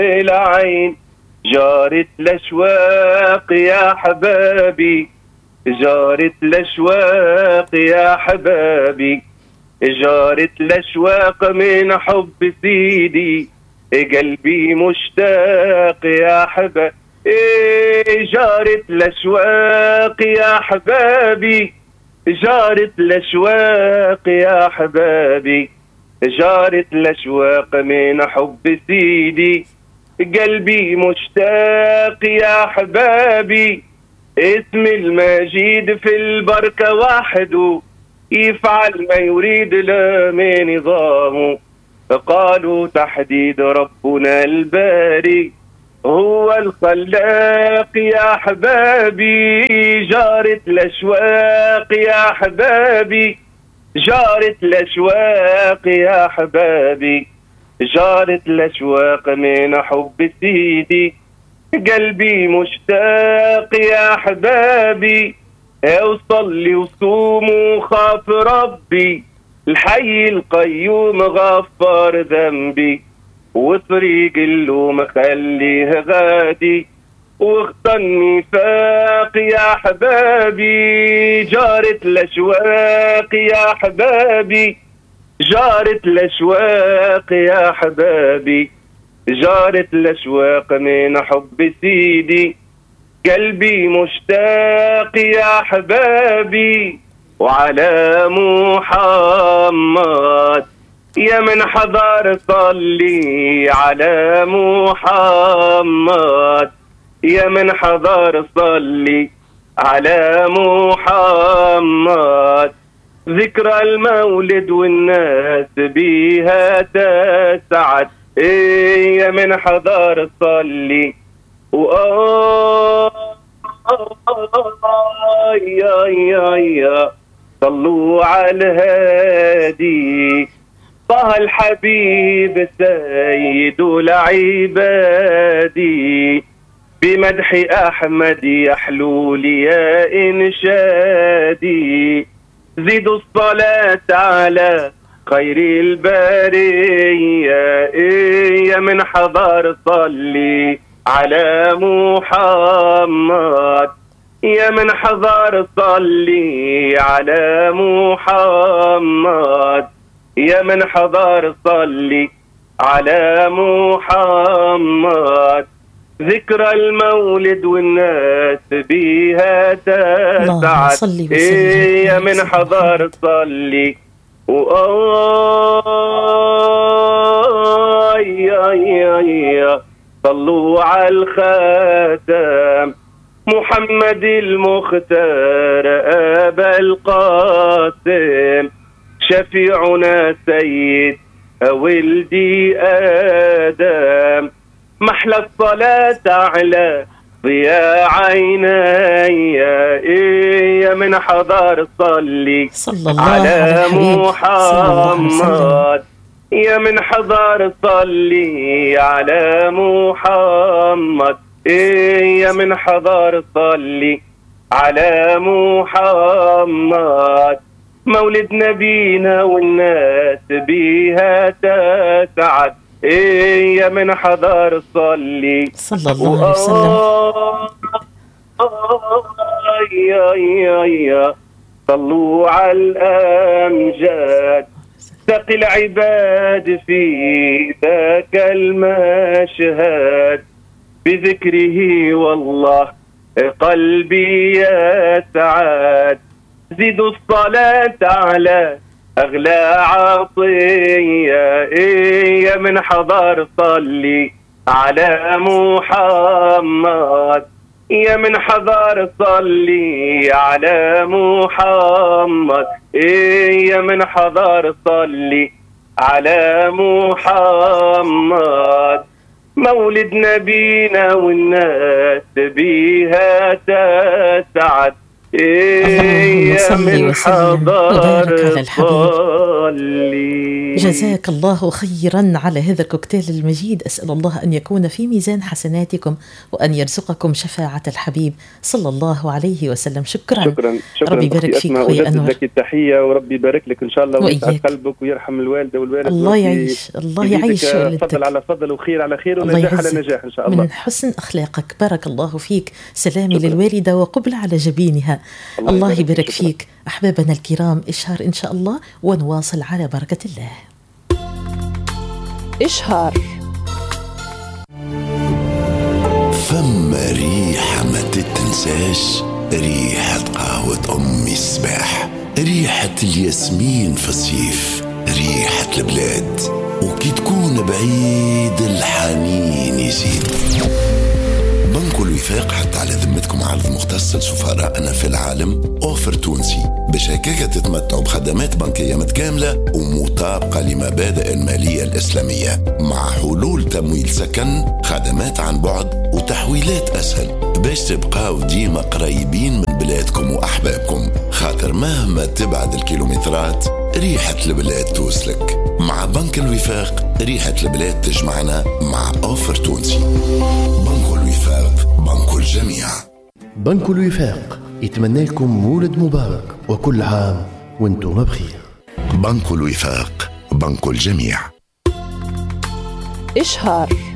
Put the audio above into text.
العين جارت الأشواق يا حبابي، جارت الأشواق يا حبابي، جارت الأشواق من حب سيدي، قلبي مشتاق يا حبابي. جارت الأشواق يا حبابي، جارت الأشواق يا حبابي، جارت الأشواق من حب سيدي، قلبي مشتاق يا حبابي. اسم المجيد في البركة وحده، يفعل ما يريد لا من نظامه. قالوا تحديد ربنا الباري هو الخلاق يا حبابي. جارت الأشواق يا حبابي، جارت الأشواق يا حبابي، جارت الأشواق من حب سيدي، قلبي مشتاق يا حبابي. وصلي وصوم وخاف ربي، الحي القيوم غفر ذنبي، وطريق اللوم خليه غادي، واختار النفاق يا حبابي. جارت الأشواق يا حبابي، جارت الأشواق يا حبابي، جارت الأشواق من حب سيدي، قلبي مشتاق يا حبابي. وعلى محمد يا من حضر صلي، على محمد يا من حضر صلي، على محمد. ذكرى المولد والناس بيها تسعد، يا من حضر صلي. يا صلوا على الهادي، طه الحبيب سيد العبادي، بمدح أحمد يحلو لي يا إنشادي. زيدوا الصلاة على خير البرية، يا من حضر صلي على محمد، يا من حضر صلي على محمد، يا من حضر صلي على محمد. ذكرى المولد والناس بيها تسعد، يا من حضر صلي. صلوا على الخاتم محمد المختار أبا القاسم، شفيعنا سيد ولدي آدم. محلى الصلاة على ضياء عيني، يا من حضر صلي على محمد، يا من حضر صلي على محمد، يا من حضر صلي على محمد. مولد نبينا والناس بيها تسعد، يا من حضر صلي صلى الله عليه وسلم. صلوا على الأمجاد، سقي العباد في ذاك المشهد، بذكره والله قلبي يسعد. زيدوا الصلاة على أغلى عطية، يا من حضر صلي على محمد، يا من حضر صلي على محمد، يا من حضر صلي على محمد. مولد نبينا والناس بيها تسعد، اللهم يا صل من وسلم حضر وبارك على الحبيب. صلي. جزاك الله خيرا على هذا الكوكتيل المجيد. أسأل الله أن يكون في ميزان حسناتكم وأن يرزقكم شفاعة الحبيب صلى الله عليه وسلم. شكرا. شكرا ربي يبارك فيك خويا أنور. لك التحية وربي يبارك لك إن شاء الله ويسعد وإياك. قلبك ويرحم الوالدة والوالد. الله يعيش، الله يعيش والدتك. فضل على فضل وخير على خير ونجاح على نجاح إن شاء الله. من حسن أخلاقك. بارك الله فيك. سلامي للوالدة وقبل على جبينها. الله يبارك فيك. أحبابنا الكرام، إشهار إن شاء الله ونواصل على بركة الله. إشهار. فما ريحة ما تتنساش، ريحة قهوة أمي الصباح، ريحة الياسمين في الصيف، ريحة البلاد، وكي تكون بعيد الحنين يزيد. بنك الوفاق حتى على ذمتكم عرض مختص لسفراءنا في العالم، أوفر تونسي باش هكاك تتمتعوا بخدمات بنكية متكاملة ومطابقة لمبادئ المالية الإسلامية، مع حلول تمويل سكن، خدمات عن بعد وتحويلات أسهل باش تبقاو ديما قريبين من بلادكم وأحبابكم، خاطر مهما تبعد الكيلومترات ريحة البلاد توصلك. مع بنك الوفاق ريحة البلاد تجمعنا مع أوفر تونسي. بنك الوفاق، بنك الجميع. بنك الوفاق يتمنى لكم مولد مبارك وكل عام وانتم بخير. بنك الوفاق، بنك الجميع. إشهار.